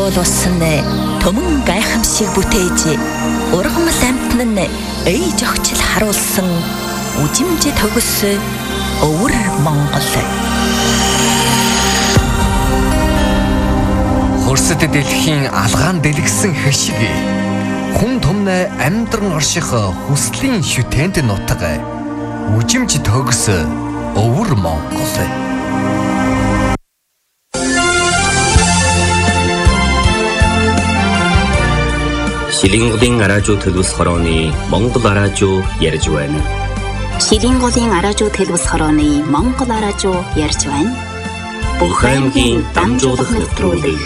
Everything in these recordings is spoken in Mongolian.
байгуулсан төмөн гайхамшиг бүтээж ургамал амтан нь ээж огчл харуулсан үжимж төгс өвөр Монгол. Хөрсөд дэлхийн алгаан дэлгсэн хэшиг хүн томны амьдран орших хүслийн шүтээнд нутаг үжимж төгс өвөр Монгол. Шилинголын араажуу төлөвс хорооны Монгол араажуу ярьж байна. Шилинголын араажуу төлөвс хорооны Монгол араажуу ярьж байна. Бүх аймгийн дамжуулах нэвтрүүлэг.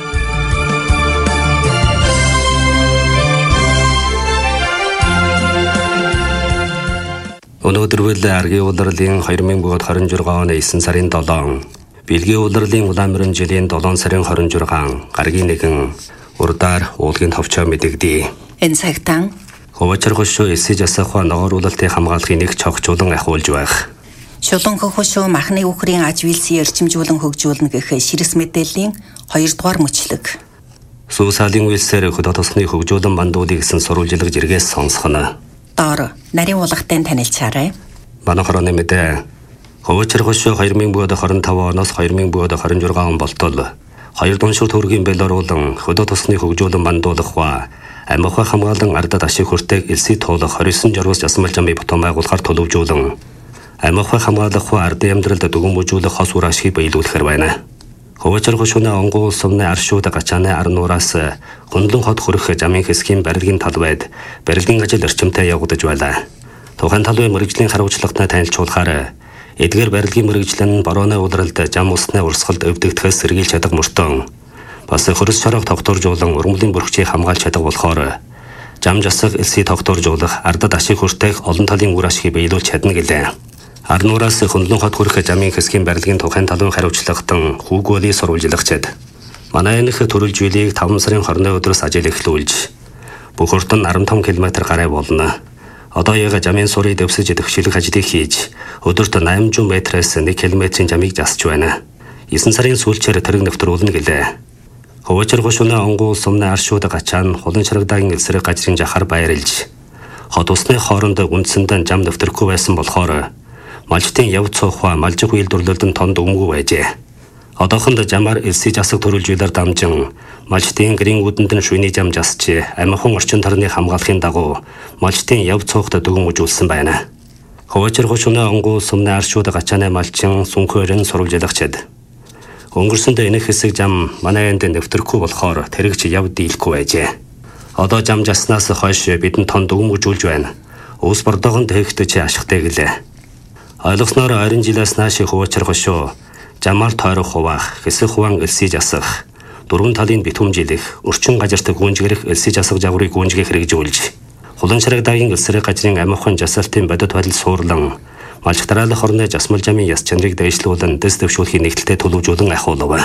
Өнөөдөр аргийн улирлын 2026 оны 9 сарын 7, Бэлгийн улирлын Улаанмөрөн жилийн 7 сарын 26 гаргийн 1 урдаар уулгийн товчоо мэдэгдэе. Энэ цагтан Хувачир хошуу эсэж асахва ногооруулалтыг хамгаалахын нэг чогчулан ахиулж байх. Шулан хошуу махны үхрийн аж вилсийн эрчимжүүлэн хөгжүүлнэ гэх ширэс мэдээллийн 2 дугаар мөчлөг. Сүүсаалын үйлсээр хөдөө тосхны хөгжүүлэн бандуудыг гэсэн сурвалжилга жиргээс сонсгоно. Доор нарийн уулгатай танилцаарай. Манай хорооны мэдээ. Хувачир хошуу 2025 оноос 2026 он болтол 2 дуншил төгрөгийн белоруулан хөдөө тосхны хөгжүүлэн бандуулах ба амьхай хамгаалан ардад ашиг хүртээг элсий туулах 29 жургас засмал жамын бутан байгуулахаар төлөвжүүлэн амьхай хамгаалах ба ардын амьдралд дүгнэмжүүлэх хос үр ашгийг биелүүлэхээр байна. Хувачир хошууны онгуул сумны аршууд гачааны арнуураас хөндлөн хот хөрөх жамын хэсгийн барилгын талбайд барилгын ажил эрчимтэй явагдаж байлаа. Тухайн талбай мэргэжлийн хариуцлагатай танилцуулахаар эдгээр барилгын мэргэжлэн борооны улиралд жам усны урсгалд өвдөгдөхөөс сэргийлж чадах мөртөө бас хөрс шорог тогтворжуулан урмлын бүрхчийг хамгаалж чадах болохоор жам жасаг элсий тогтворжуулах ардад ашиг хүртээх олон талын үр ашгийг биелүүлж чадна гэлээ. Арнуураас хөндлөн хот хүрэх жамын хэсгийн барилгын тухайн талбайн хариуцлагатан хүүгөөлийн сурвалжлагчид манай энэх төрөлжүүлийг 5 сарын 20-ны өдрөөс ажил эхлүүлж бүх уртан 15 км гарай болно. Одоо яг жамын сурыг дэвсэж төвшилэх ажлыг хийж өдөрт 800 метрээс 1 км-ийн жамыг засч байна. 9 сарын сүүлчээр тэрэг нэвтрүүлнэ гэлээ. Хувачир хошууны онгуул сумны аршууд гачаан хулан шарагдагийн элсрэг гажрын жахаар баярлж хот усны хооронд үндсэндээ жам нэвтрэхгүй байсан болохоор малчтын яв цоохва малжих үйлдвэрлэлд тонд өнгөө байжээ. Одоохонд жамаар элсий засаг төрөлжүүлэр дамжин малчтын гэрийн үдэнд нь шүйний жам засч амьхан орчин төрний хамгаалахын дагуу малчтын яв цоохт дүгэн үзүүлсэн байна. Хувачир хошууны онгуул сумны аршууд гачааны малчин сүнхээрэн сурвалжлагчид өнгөрсөнд энэ хэсэг жам манай энд нэвтрэхгүй болохоор тэрэгч яв дийлэхгүй байжээ. Одоо жам заснаас хойш бидэнд тонд дүгэн үзүүлж байна. Ус бордогонд хэвтэж ашигтай гэлээ. Ойлгосноор 20 жилээс нааш Хувачир хошуу жамаар тойрох хуваах, хэсэг хуваан элсий засах, дөрвөн талын битүүмжилэх, өрчин газарт гүнжгэрэх элсий засаг жагварыг гүнжгэх хэрэгжүүлж, хулан шарагдагийн элсрэг газрын амьхан жасалтын бодит байдал суурлан, малч дараалах орны засмал жамын яс чанарыг дэвшлүүлэн дэс дэвшүүлэхийн нэгдэлтэй төлөвжүүлэн ахиулав.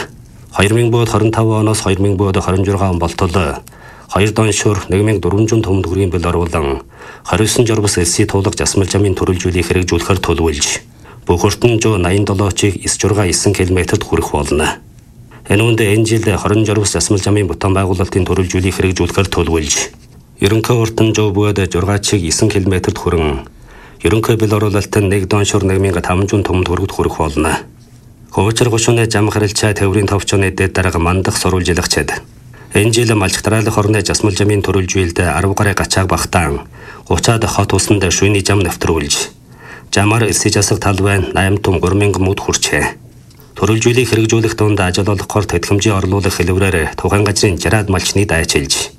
2025 оноос 2026 он болтол 2 доншуур 1400 төм төгрөгийн бэл оруулан 29 жургас элсий туулах засмал жамын төрөлжүүлийг хэрэгжүүлэхээр төлөвлөж бүх өртөн 187-ыг 9 км-д хүрэх болно. Энэ үнд энэ жил 20 жургас засмал жамын бутан байгуулалтын төрөлжүүлийг хэрэгжүүлэхээр төлөвлөж ерөнхий өртөн буйд 6-ыг 9 км-д хүрэн ерөнхий бэл оруулалтын 1 доншуур 1500 төм төгрөгт хүрэх болно. Хувачир хошууны жам харилцаа тээврийн товчооны дэд дарга мандах сурвалжлагчид энэ жил малч дараалах орны засмал жамын төрөлжүүлэлд 10 гаруй гачааг багтаан 30-аад хот усанд шүйний жам нэвтрүүлж жамаар элсий засаг талбай 8 том 3000 мөд хүрчээ. Төрөлжүүлийг хэрэгжүүлэх дунд ажил олгохоор тэтгэмжийн орлуулах хэлбэрээр тухайн газрын 60-аад малчны дайчилж